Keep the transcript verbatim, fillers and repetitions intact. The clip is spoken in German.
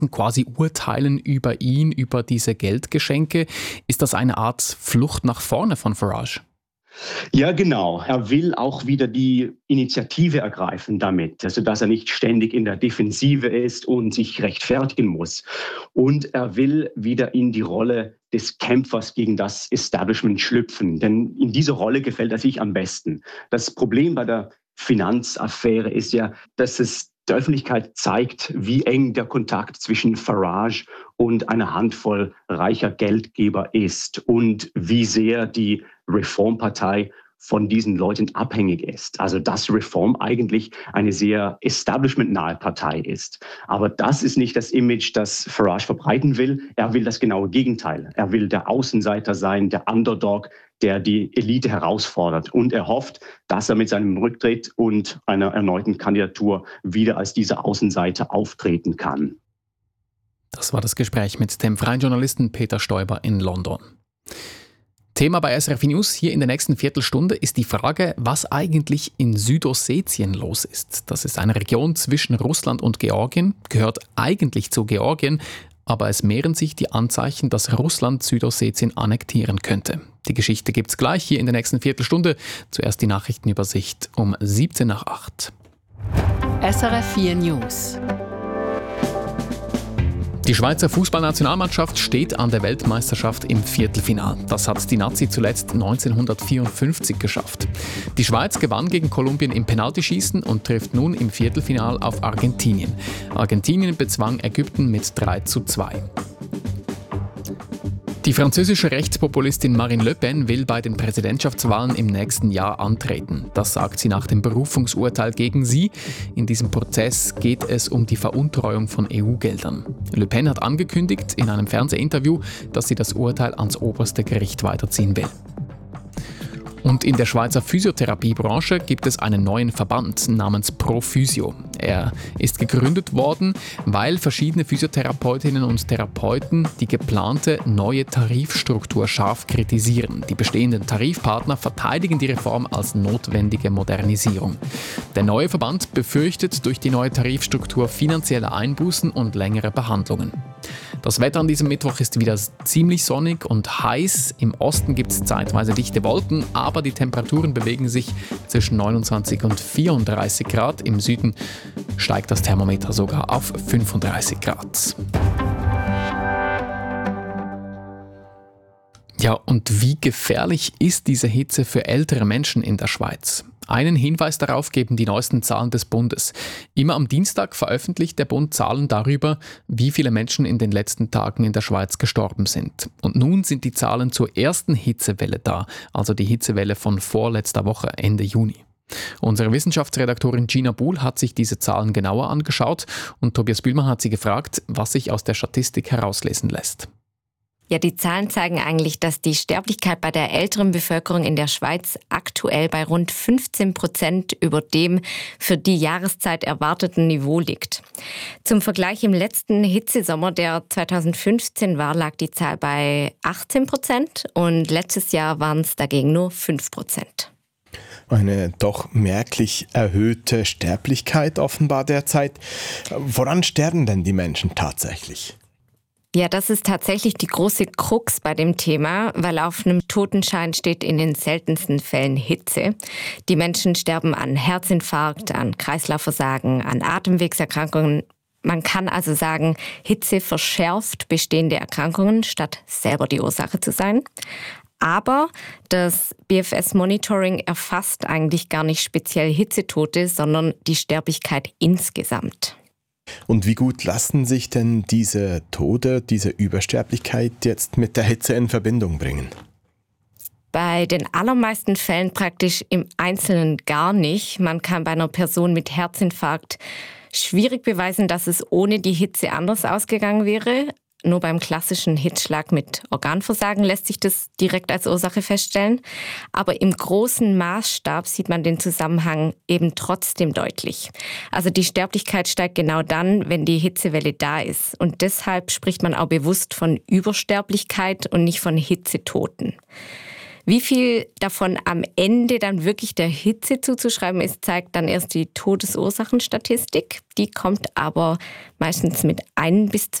Experten quasi urteilen über ihn, über diese Geldgeschenke. Ist das eine Art Flucht nach vorne von Farage? Ja, genau. Er will auch wieder die Initiative ergreifen damit, also dass er nicht ständig in der Defensive ist und sich rechtfertigen muss. Und er will wieder in die Rolle des Kämpfers gegen das Establishment schlüpfen, denn in dieser Rolle gefällt er sich am besten. Das Problem bei der Finanzaffäre ist ja, dass es der Öffentlichkeit zeigt, wie eng der Kontakt zwischen Farage und einer Handvoll reicher Geldgeber ist und wie sehr die Reformpartei von diesen Leuten abhängig ist. Also dass Reform eigentlich eine sehr establishmentnahe Partei ist. Aber das ist nicht das Image, das Farage verbreiten will. Er will das genaue Gegenteil. Er will der Außenseiter sein, der Underdog, der die Elite herausfordert. Und er hofft, dass er mit seinem Rücktritt und einer erneuten Kandidatur wieder als dieser Außenseiter auftreten kann. Das war das Gespräch mit dem freien Journalisten Peter Stoiber in London. Thema bei S R F News hier in der nächsten Viertelstunde ist die Frage, was eigentlich in Südossetien los ist. Das ist eine Region zwischen Russland und Georgien, gehört eigentlich zu Georgien, aber es mehren sich die Anzeichen, dass Russland Südossetien annektieren könnte. Die Geschichte gibt's gleich hier in der nächsten Viertelstunde. Zuerst die Nachrichtenübersicht um siebzehn nach acht. S R F vier News. Die Schweizer Fußballnationalmannschaft steht an der Weltmeisterschaft im Viertelfinale. Das hat die Nazi zuletzt neunzehnhundertvierundfünfzig geschafft. Die Schweiz gewann gegen Kolumbien im Penaltyschießen und trifft nun im Viertelfinale auf Argentinien. Argentinien bezwang Ägypten mit drei zu zwei. Die französische Rechtspopulistin Marine Le Pen will bei den Präsidentschaftswahlen im nächsten Jahr antreten. Das sagt sie nach dem Berufungsurteil gegen sie. In diesem Prozess geht es um die Veruntreuung von E U-Geldern. Le Pen hat angekündigt in einem Fernsehinterview, dass sie das Urteil ans oberste Gericht weiterziehen will. Und in der Schweizer Physiotherapiebranche gibt es einen neuen Verband namens ProPhysio. Er ist gegründet worden, weil verschiedene Physiotherapeutinnen und Therapeuten die geplante neue Tarifstruktur scharf kritisieren. Die bestehenden Tarifpartner verteidigen die Reform als notwendige Modernisierung. Der neue Verband befürchtet durch die neue Tarifstruktur finanzielle Einbußen und längere Behandlungen. Das Wetter an diesem Mittwoch ist wieder ziemlich sonnig und heiß. Im Osten gibt es zeitweise dichte Wolken, aber die Temperaturen bewegen sich zwischen neunundzwanzig und vierunddreißig Grad. Im Süden steigt das Thermometer sogar auf fünfunddreißig Grad. Ja, und wie gefährlich ist diese Hitze für ältere Menschen in der Schweiz? Einen Hinweis darauf geben die neuesten Zahlen des Bundes. Immer am Dienstag veröffentlicht der Bund Zahlen darüber, wie viele Menschen in den letzten Tagen in der Schweiz gestorben sind. Und nun sind die Zahlen zur ersten Hitzewelle da, also die Hitzewelle von vorletzter Woche, Ende Juni. Unsere Wissenschaftsredaktorin Gina Buhl hat sich diese Zahlen genauer angeschaut und Tobias Bühlmann hat sie gefragt, was sich aus der Statistik herauslesen lässt. Ja, die Zahlen zeigen eigentlich, dass die Sterblichkeit bei der älteren Bevölkerung in der Schweiz aktuell bei rund fünfzehn Prozent über dem für die Jahreszeit erwarteten Niveau liegt. Zum Vergleich im letzten Hitzesommer, der zweitausendfünfzehn war, lag die Zahl bei achtzehn Prozent und letztes Jahr waren es dagegen nur fünf Prozent. Eine doch merklich erhöhte Sterblichkeit offenbar derzeit. Woran sterben denn die Menschen tatsächlich? Ja, das ist tatsächlich die große Krux bei dem Thema, weil auf einem Totenschein steht in den seltensten Fällen Hitze. Die Menschen sterben an Herzinfarkt, an Kreislaufversagen, an Atemwegserkrankungen. Man kann also sagen, Hitze verschärft bestehende Erkrankungen, statt selber die Ursache zu sein. Aber das B F S-Monitoring erfasst eigentlich gar nicht speziell Hitzetote, sondern die Sterblichkeit insgesamt. Und wie gut lassen sich denn diese Tode, diese Übersterblichkeit jetzt mit der Hitze in Verbindung bringen? Bei den allermeisten Fällen praktisch im Einzelnen gar nicht. Man kann bei einer Person mit Herzinfarkt schwierig beweisen, dass es ohne die Hitze anders ausgegangen wäre. Nur beim klassischen Hitzschlag mit Organversagen lässt sich das direkt als Ursache feststellen. Aber im großen Maßstab sieht man den Zusammenhang eben trotzdem deutlich. Also die Sterblichkeit steigt genau dann, wenn die Hitzewelle da ist. Und deshalb spricht man auch bewusst von Übersterblichkeit und nicht von Hitzetoten. Wie viel davon am Ende dann wirklich der Hitze zuzuschreiben ist, zeigt dann erst die Todesursachenstatistik. Die kommt aber meistens mit ein bis